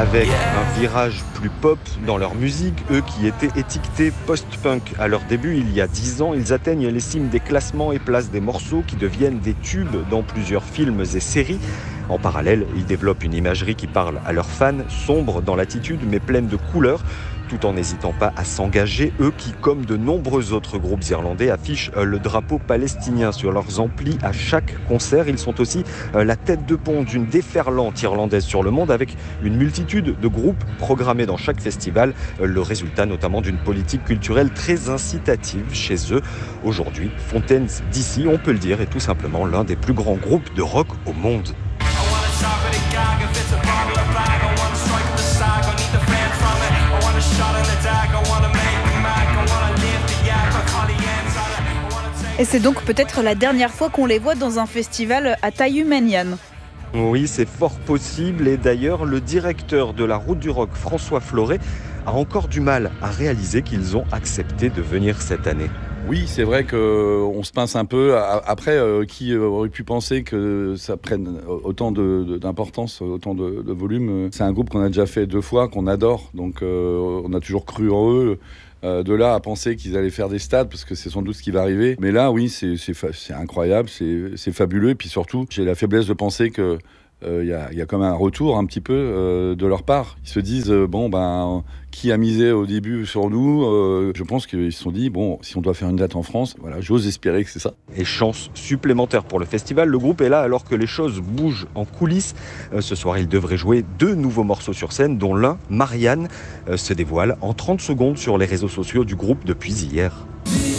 avec un virage plus pop dans leur musique. Eux qui étaient étiquetés post-punk à leur début il y a 10 ans, ils atteignent les cimes des classements et placent des morceaux qui deviennent des tubes dans plusieurs films et séries. En parallèle, ils développent une imagerie qui parle à leurs fans, sombre dans l'attitude mais pleine de couleurs, tout en n'hésitant pas à s'engager, eux qui, comme de nombreux autres groupes irlandais, affichent le drapeau palestinien sur leurs amplis à chaque concert. Ils sont aussi la tête de pont d'une déferlante irlandaise sur le monde, avec une multitude de groupes programmés dans chaque festival, le résultat notamment d'une politique culturelle très incitative chez eux. Aujourd'hui, Fontaines DC, on peut le dire, est tout simplement l'un des plus grands groupes de rock au monde. Et c'est donc peut-être la dernière fois qu'on les voit dans un festival à taille humaine, Yann. Oui, c'est fort possible. Et d'ailleurs, le directeur de la Route du Rock, François Floret, a encore du mal à réaliser qu'ils ont accepté de venir cette année. Oui, c'est vrai qu'on se pince un peu. Après, qui aurait pu penser que ça prenne autant d'importance, autant de volume. C'est un groupe qu'on a déjà fait 2 fois, qu'on adore. Donc, on a toujours cru en eux. De là à penser qu'ils allaient faire des stades, parce que c'est sans doute ce qui va arriver. Mais là, oui, c'est incroyable, c'est fabuleux. Et puis surtout, j'ai la faiblesse de penser que il y a comme un retour un petit peu de leur part. Ils se disent, qui a misé au début sur nous Je pense qu'ils se sont dit, si on doit faire une date en France, voilà, j'ose espérer que c'est ça. Et chance supplémentaire pour le festival, le groupe est là alors que les choses bougent en coulisses. Ce soir, il devrait jouer 2 nouveaux morceaux sur scène, dont l'un, Marianne, se dévoile en 30 secondes sur les réseaux sociaux du groupe depuis hier.